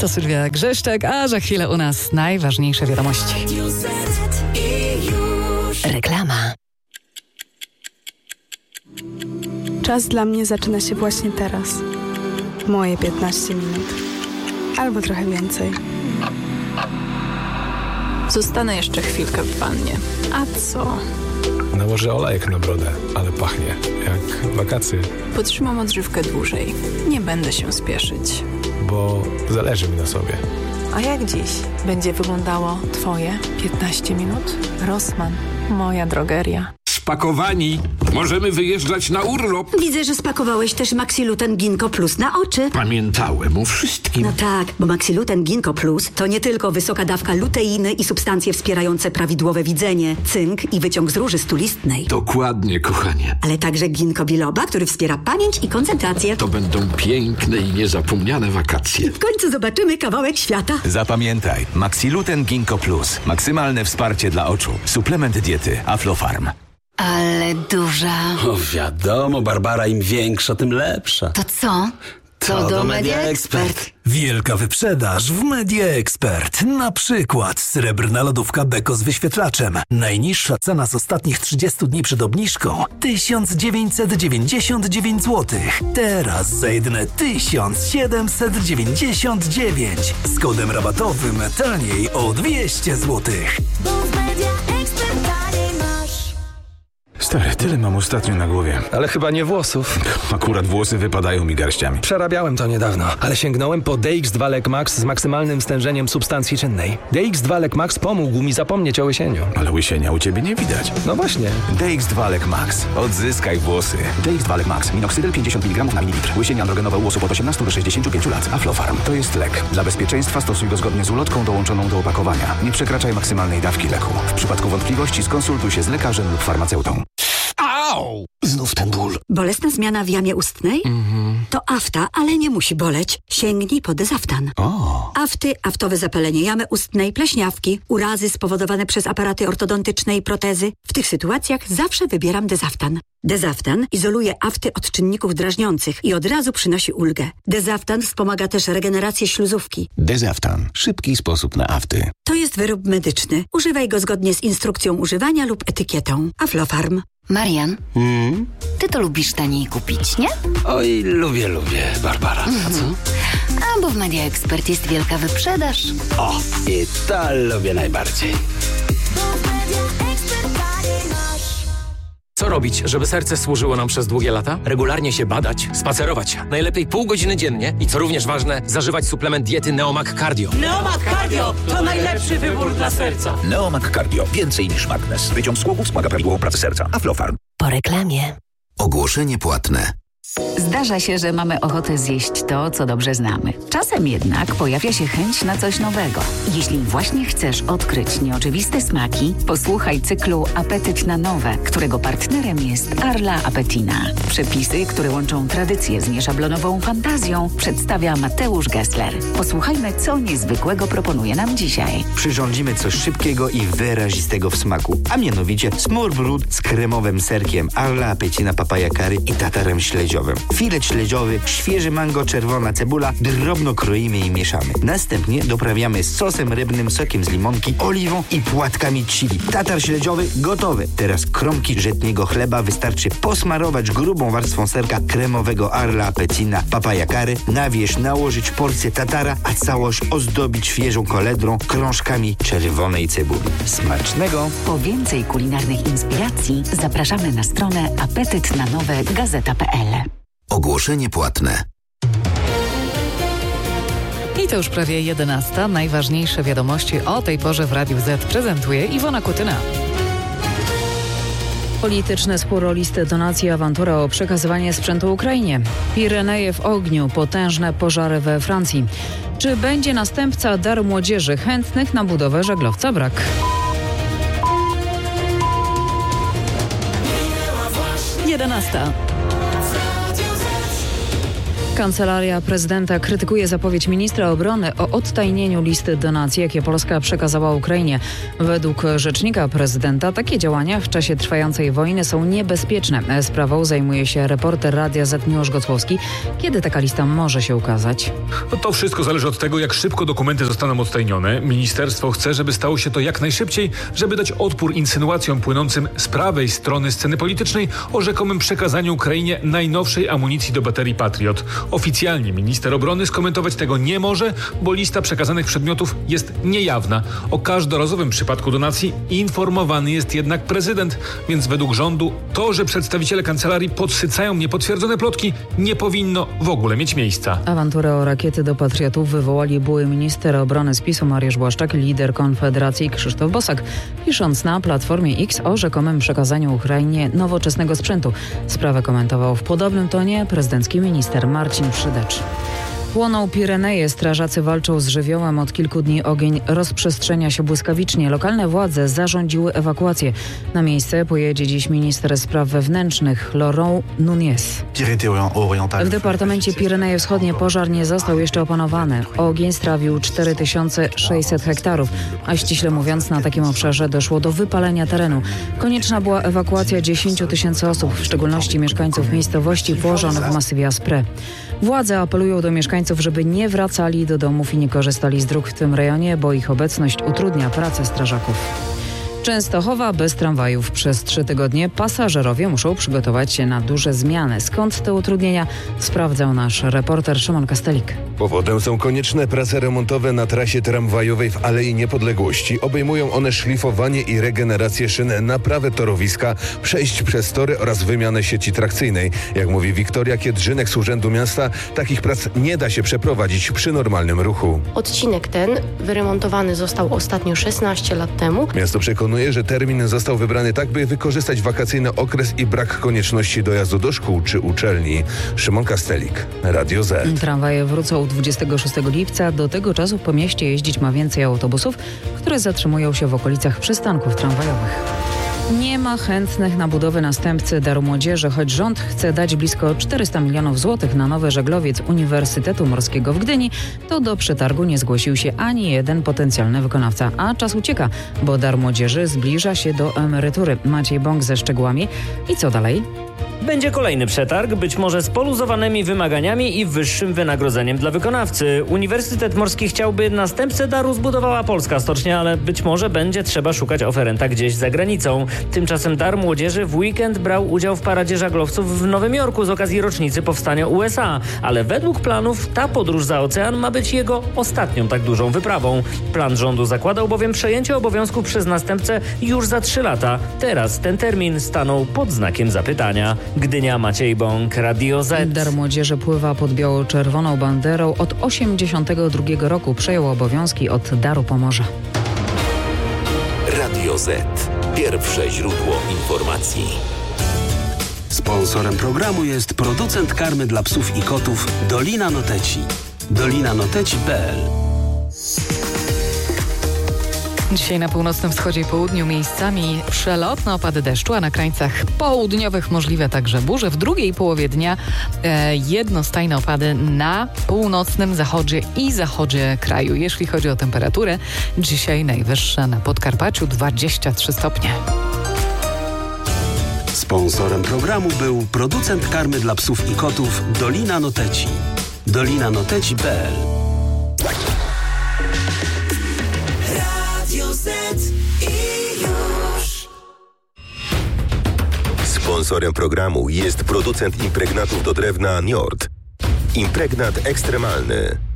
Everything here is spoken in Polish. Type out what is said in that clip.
to Sylwia Grzeszczak, a za chwilę u nas najważniejsze wiadomości. Reklama. Czas dla mnie zaczyna się właśnie teraz. Moje 15 minut. Albo trochę więcej. Zostanę jeszcze chwilkę w wannie. A co? Nałożę olejek na brodę, ale pachnie jak wakacje. Potrzymam odżywkę dłużej. Nie będę się spieszyć. Bo zależy mi na sobie. A jak dziś będzie wyglądało Twoje 15 minut? Rossmann, moja drogeria. Spakowani. Możemy wyjeżdżać na urlop. Widzę, że spakowałeś też Maxiluten Ginkgo Plus na oczy. Pamiętałem o wszystkim. No tak, bo Maxiluten Ginkgo Plus to nie tylko wysoka dawka luteiny i substancje wspierające prawidłowe widzenie, cynk i wyciąg z róży stulistnej. Dokładnie, kochanie. Ale także ginkgo biloba, który wspiera pamięć i koncentrację. To będą piękne i niezapomniane wakacje. W końcu zobaczymy kawałek świata. Zapamiętaj, Maxiluten Ginkgo Plus. Maksymalne wsparcie dla oczu. Suplement diety Aflofarm. Ale duża. O wiadomo, Barbara, im większa, tym lepsza. To co? To do Media Expert. Wielka wyprzedaż w Media Expert. Na przykład srebrna lodówka Beko z wyświetlaczem. Najniższa cena z ostatnich 30 dni przed obniżką 1999 zł. Teraz za jedyne 1799. Z kodem rabatowym taniej o 200 zł. Bo w Media Expert taniej masz. Stary, tyle mam ostatnio na głowie. Ale chyba nie włosów. Akurat włosy wypadają mi garściami. Przerabiałem to niedawno, ale sięgnąłem po DX2 Lek Max z maksymalnym stężeniem substancji czynnej. DX2 Lek Max pomógł mi zapomnieć o łysieniu. Ale łysienia u ciebie nie widać. No właśnie. DX2 Lek Max. Odzyskaj włosy. DX2 Lek Max. Minoxydil 50 mg na mililitr. Łysienie androgenowe u osób od 18 do 65 lat. Aflofarm. To jest lek. Dla bezpieczeństwa stosuj go zgodnie z ulotką dołączoną do opakowania. Nie przekraczaj maksymalnej dawki leku. W przypadku wątpliwości skonsultuj się z lekarzem lub farmaceutą. Au! Znów ten ból. Bolesna zmiana w jamie ustnej? To afta, ale nie musi boleć. Sięgnij po Dezaftan. Afty, aftowe zapalenie jamy ustnej, pleśniawki, urazy spowodowane przez aparaty ortodontyczne i protezy. W tych sytuacjach zawsze wybieram Dezaftan. Dezaftan izoluje afty od czynników drażniących i od razu przynosi ulgę. Dezaftan wspomaga też regenerację śluzówki. Dezaftan. Szybki sposób na afty. To jest wyrób medyczny. Używaj go zgodnie z instrukcją używania lub etykietą. Aflofarm. Marian, ty to lubisz taniej kupić, nie? Oj, lubię, Barbara. A co? A bo w Media Expert jest wielka wyprzedaż. O, i to lubię najbardziej. Bo w Media Expert taniej masz. Co robić, żeby serce służyło nam przez długie lata? Regularnie się badać, spacerować. Najlepiej pół godziny dziennie i co również ważne, zażywać suplement diety Neomag Cardio. Neomag Cardio to najlepszy wybór dla serca. Neomag Cardio. Więcej niż magnes. Wyciąg z głowów wspomaga prawidłową pracę serca. Aflofarm. Po reklamie. Ogłoszenie płatne. Zdarza się, że mamy ochotę zjeść to, co dobrze znamy. Czasem jednak pojawia się chęć na coś nowego. Jeśli właśnie chcesz odkryć nieoczywiste smaki, posłuchaj cyklu Apetyt na nowe, którego partnerem jest Arla Appetina. Przepisy, które łączą tradycję z nieszablonową fantazją, przedstawia Mateusz Gessler. Posłuchajmy, co niezwykłego proponuje nam dzisiaj. Przyrządzimy coś szybkiego i wyrazistego w smaku, a mianowicie smørbrød z kremowym serkiem Arla Appetina papaya curry i tatarem śledziowym. Filet śledziowy, świeży mango, czerwona cebula, drobno kroimy i mieszamy. Następnie doprawiamy sosem rybnym, sokiem z limonki, oliwą i płatkami chili. Tatar śledziowy gotowy. Teraz kromki żytniego chleba wystarczy posmarować grubą warstwą serka kremowego Arla Appetina papaya curry, na wierzch nałożyć porcję tatara, a całość ozdobić świeżą koledrą, krążkami czerwonej cebuli. Smacznego! Po więcej kulinarnych inspiracji zapraszamy na stronę apetytnanowe.gazeta.pl. Ogłoszenie płatne. I to już prawie 11. Najważniejsze wiadomości o tej porze w Radiu Z prezentuje Iwona Kutyna. Polityczny spór o listy donacji, awantura o przekazywanie sprzętu Ukrainie. Pireneje w ogniu, potężne pożary we Francji. Czy będzie następca dar młodzieży? Chętnych na budowę żaglowca brak. Kancelaria prezydenta krytykuje zapowiedź ministra obrony o odtajnieniu listy donacji, jakie Polska przekazała Ukrainie. Według rzecznika prezydenta takie działania w czasie trwającej wojny są niebezpieczne. Sprawą zajmuje się reporter Radia Z Miłosz Gocłowski. Kiedy taka lista może się ukazać? No to wszystko zależy od tego, jak szybko dokumenty zostaną odtajnione. Ministerstwo chce, żeby stało się to jak najszybciej, żeby dać odpór insynuacjom płynącym z prawej strony sceny politycznej o rzekomym przekazaniu Ukrainie najnowszej amunicji do baterii Patriot. Oficjalnie minister obrony skomentować tego nie może, bo lista przekazanych przedmiotów jest niejawna. O każdorazowym przypadku donacji informowany jest jednak prezydent, więc według rządu to, że przedstawiciele kancelarii podsycają niepotwierdzone plotki, nie powinno w ogóle mieć miejsca. Awanturę o rakiety do patriotów wywołali były minister obrony z PiS-u Mariusz Błaszczak, lider Konfederacji Krzysztof Bosak, pisząc na Platformie X o rzekomym przekazaniu Ukrainie nowoczesnego sprzętu. Sprawę komentował w podobnym tonie prezydencki minister Marcin Przydacz. Płoną Pireneje, strażacy walczą z żywiołem. Od kilku dni ogień rozprzestrzenia się błyskawicznie. Lokalne władze zarządziły ewakuację. Na miejsce pojedzie dziś minister spraw wewnętrznych Laurent Nunez. W departamencie Pireneje Wschodnie pożar nie został jeszcze opanowany. Ogień strawił 4600 hektarów, a ściśle mówiąc na takim obszarze doszło do wypalenia terenu. Konieczna była ewakuacja 10 000 osób, w szczególności mieszkańców miejscowości położonych w masywie Aspré. Władze apelują do mieszkańców, żeby nie wracali do domów i nie korzystali z dróg w tym rejonie, bo ich obecność utrudnia pracę strażaków. Częstochowa bez tramwajów. Przez 3 tygodnie pasażerowie muszą przygotować się na duże zmiany. Skąd te utrudnienia? Sprawdzał nasz reporter Szymon Kastelik. Powodem są konieczne prace remontowe na trasie tramwajowej w Alei Niepodległości. Obejmują one szlifowanie i regenerację szyn, naprawę torowiska, przejść przez tory oraz wymianę sieci trakcyjnej. Jak mówi Wiktoria Kiedrzynek z Urzędu Miasta, takich prac nie da się przeprowadzić przy normalnym ruchu. Odcinek ten wyremontowany został ostatnio 16 lat temu. Miasto przekonuje, że termin został wybrany tak, by wykorzystać wakacyjny okres i brak konieczności dojazdu do szkół czy uczelni. Szymon Kastelik, Radio Z. Tramwaje wrócą 26 lipca. Do tego czasu po mieście jeździć ma więcej autobusów, które zatrzymują się w okolicach przystanków tramwajowych. Nie ma chętnych na budowę następcy Daru Młodzieży, choć rząd chce dać blisko 400 milionów złotych na nowy żaglowiec Uniwersytetu Morskiego w Gdyni, to do przetargu nie zgłosił się ani jeden potencjalny wykonawca. A czas ucieka, bo Dar Młodzieży zbliża się do emerytury. Maciej Bąk ze szczegółami. I co dalej? Będzie kolejny przetarg, być może z poluzowanymi wymaganiami i wyższym wynagrodzeniem dla wykonawcy. Uniwersytet Morski chciałby następcę Daru zbudowała Polska Stocznia, ale być może będzie trzeba szukać oferenta gdzieś za granicą. Tymczasem Dar Młodzieży w weekend brał udział w paradzie żaglowców w Nowym Jorku z okazji rocznicy powstania USA. Ale według planów ta podróż za ocean ma być jego ostatnią tak dużą wyprawą. Plan rządu zakładał bowiem przejęcie obowiązków przez następcę już za 3 lata. Teraz ten termin stanął pod znakiem zapytania. Gdynia, Maciej Bąk, Radio Z. Dar Młodzieży pływa pod biało-czerwoną banderą. Od 1982 roku przejął obowiązki od Daru Pomorza. Radio Z. Pierwsze źródło informacji. Sponsorem programu jest producent karmy dla psów i kotów Dolina Noteci. dolinanoteci.pl. Dzisiaj na północnym wschodzie i południu miejscami przelotne opady deszczu, a na krańcach południowych możliwe także burze. W drugiej połowie dnia jednostajne opady na północnym zachodzie i zachodzie kraju. Jeśli chodzi o temperaturę, dzisiaj najwyższa na Podkarpaciu 23 stopnie. Sponsorem programu był producent karmy dla psów i kotów Dolina Noteci. dolinanoteci.pl. Sponsorem programu jest producent impregnatów do drewna Njord. Impregnat ekstremalny.